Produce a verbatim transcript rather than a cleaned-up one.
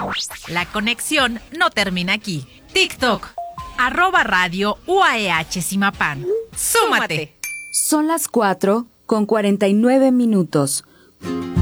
La conexión no termina aquí. TikTok, arroba radio U A E H Zimapán. ¡Súmate! Son las cuatro con cuarenta y nueve minutos.